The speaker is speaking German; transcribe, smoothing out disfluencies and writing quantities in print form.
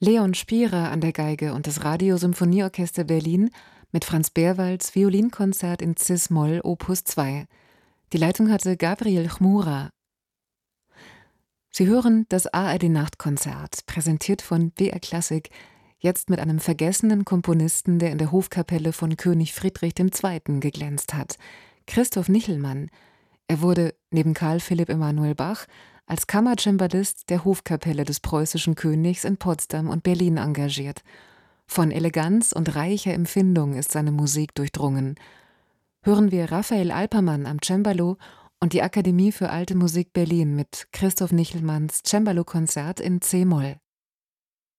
Leon Spierer an der Geige und das Radiosymphonieorchester Berlin mit Franz Berwalds Violinkonzert in Cis-Moll Opus 2. Die Leitung hatte Gabriel Chmura. Sie hören das ARD-Nachtkonzert, präsentiert von BR Klassik, jetzt mit einem vergessenen Komponisten, der in der Hofkapelle von König Friedrich II. Geglänzt hat, Christoph Nichelmann. Er wurde, neben Karl Philipp Emanuel Bach, als Kammercembalist der Hofkapelle des preußischen Königs in Potsdam und Berlin engagiert. Von Eleganz und reicher Empfindung ist seine Musik durchdrungen. Hören wir Raphael Alpermann am Cembalo und die Akademie für Alte Musik Berlin mit Christoph Nichelmanns Cembalo-Konzert in C-Moll.